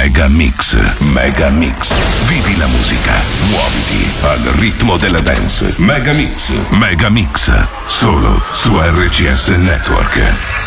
Mega Mix. Mega Mix. Vivi la musica. Muoviti al ritmo della dance. Mega Mix. Mega Mix. Solo su RCS Network.